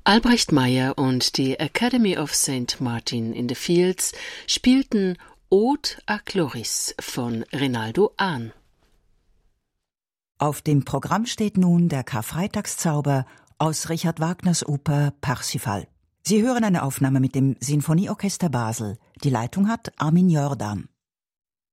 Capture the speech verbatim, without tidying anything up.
Albrecht Meyer und die Academy of Saint Martin in the Fields spielten Ode à Chloris von Rinaldo Ahn. Auf dem Programm steht nun der Karfreitagszauber aus Richard Wagners Oper Parsifal. Sie hören eine Aufnahme mit dem Sinfonieorchester Basel. Die Leitung hat Armin Jordan.